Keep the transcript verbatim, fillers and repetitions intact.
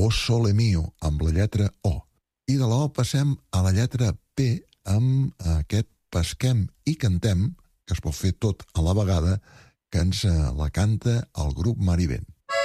O Sole Mio, amb la lletra O. I de la O passem a la lletra P amb aquest Pesquem i cantem, que es pot fer tot a la vegada, que ens la canta el grup Mar i Vent.